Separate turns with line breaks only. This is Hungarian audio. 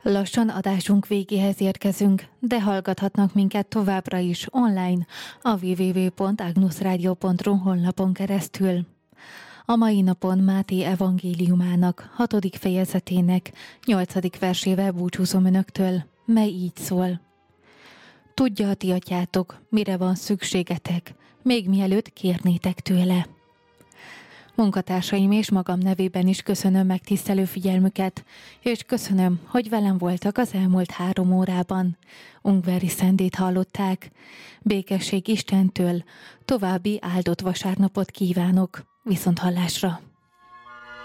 Lassan adásunk végéhez érkezünk, de hallgathatnak minket továbbra is online a www.agnusradio.ru honlapon keresztül. A mai napon Máté evangéliumának 6. fejezetének 8. versével búcsúzom önöktől, mely így szól. Tudja a ti atyátok, mire van szükségetek, még mielőtt kérnétek tőle. Munkatársaim és magam nevében is köszönöm megtisztelő figyelmüket, és köszönöm, hogy velem voltak az elmúlt 3 órában. Ungvári Szendét hallották. Békesség Istentől, további áldott vasárnapot kívánok. Viszonthallásra!